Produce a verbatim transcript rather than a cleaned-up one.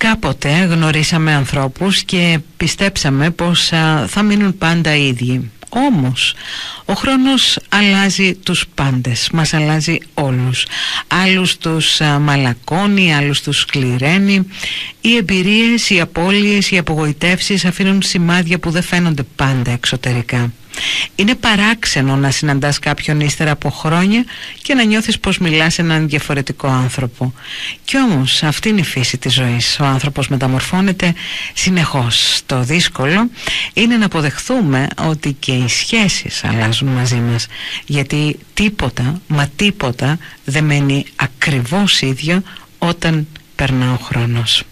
Κάποτε γνωρίσαμε ανθρώπους και πιστέψαμε πως α, θα μείνουν πάντα οι ίδιοι. Όμως ο χρόνος αλλάζει τους πάντες, μας αλλάζει όλους. Άλλους τους α, μαλακώνει, άλλους τους σκληραίνει. Οι εμπειρίες, οι απώλειες, οι απογοητεύσεις αφήνουν σημάδια που δεν φαίνονται πάντα εξωτερικά. Είναι παράξενο να συναντάς κάποιον ύστερα από χρόνια και να νιώθεις πως μιλάς σε έναν διαφορετικό άνθρωπο. Κι όμως αυτή είναι η φύση της ζωής. Ο άνθρωπος μεταμορφώνεται συνεχώς. Το δύσκολο είναι να αποδεχθούμε ότι και οι σχέσεις αλλάζουν μαζί μας, γιατί τίποτα, μα τίποτα δεν μένει ακριβώς ίδιο όταν περνά ο χρόνος.